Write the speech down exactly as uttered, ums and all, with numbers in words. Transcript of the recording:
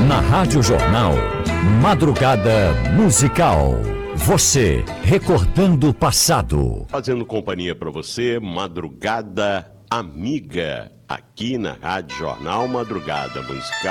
Na Rádio Jornal, Madrugada Musical. Você recordando o passado. Fazendo companhia para você, Madrugada Amiga, aqui na Rádio Jornal, Madrugada Musical.